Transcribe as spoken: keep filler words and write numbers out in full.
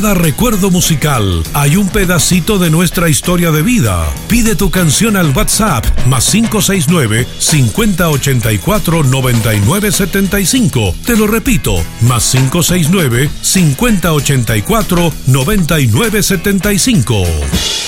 Cada recuerdo musical hay un pedacito de nuestra historia de vida. Pide tu canción al WhatsApp más cinco seis nueve, cinco cero ocho cuatro, nueve nueve siete cinco. Te lo repito, más cinco seis nueve, cinco cero ocho cuatro, nueve nueve siete cinco.